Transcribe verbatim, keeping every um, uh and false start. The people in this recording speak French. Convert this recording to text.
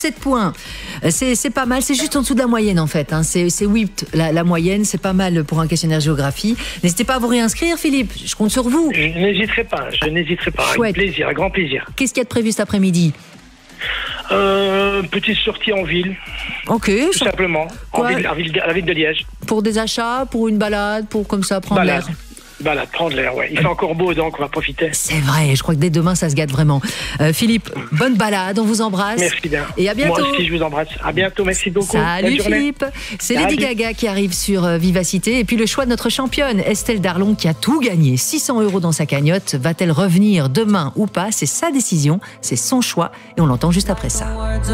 sept points, c'est, c'est pas mal, c'est juste en dessous de la moyenne en fait, hein. c'est, c'est huit la, la moyenne, c'est pas mal pour un questionnaire géographie. N'hésitez pas à vous réinscrire Philippe, je compte sur vous. Je n'hésiterai pas, je n'hésiterai pas, Chouette. avec plaisir, avec grand plaisir. Qu'est-ce qu'il y a de prévu cet après-midi? Euh, petite sortie en ville, Ok, tout ça- simplement, en Quoi ville, à, ville, à la ville de Liège. pour des achats, pour une balade, pour comme ça prendre Balade, l'air. balade, prendre l'air, ouais. Il fait encore beau donc on va profiter. C'est vrai, je crois que dès demain ça se gâte vraiment. Euh, Philippe, bonne balade, on vous embrasse. Merci bien. Et à bientôt. Moi aussi je vous embrasse. À bientôt, merci beaucoup. Salut Bonne journée. Philippe, c'est Salut. Lady Gaga qui arrive sur euh, Vivacité et puis le choix de notre championne Estelle Darlon qui a tout gagné, six cents euros dans sa cagnotte. Va-t-elle revenir demain ou pas? C'est sa décision, c'est son choix et on l'entend juste après ça.